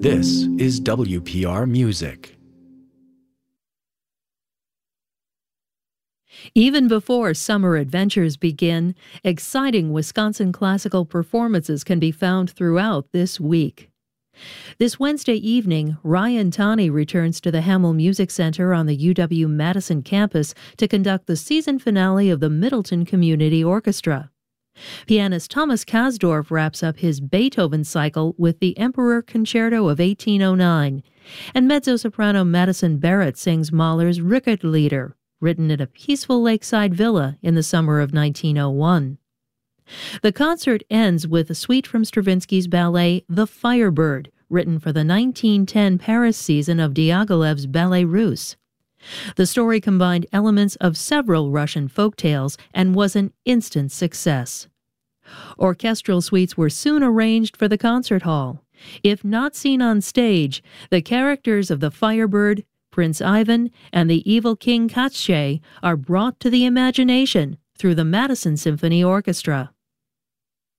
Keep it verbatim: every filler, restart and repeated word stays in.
This is W P R Music. Even before summer adventures begin, exciting Wisconsin classical performances can be found throughout this week. This Wednesday evening, Ryan Taney returns to the Hamel Music Center on the U W-Madison campus to conduct the season finale of the Middleton Community Orchestra. Pianist Thomas Kasdorf wraps up his Beethoven cycle with the Emperor Concerto of eighteen oh nine, and mezzo-soprano Madison Barrett sings Mahler's Rückert-Lieder, written at a peaceful lakeside villa in the summer of nineteen oh one. The concert ends with a suite from Stravinsky's ballet The Firebird, written for the nineteen ten Paris season of Diaghilev's Ballet Russe. The story combined elements of several Russian folktales and was an instant success. Orchestral suites were soon arranged for the concert hall. If not seen on stage, the characters of the Firebird, Prince Ivan, and the evil King Koschei are brought to the imagination through the Madison Symphony Orchestra.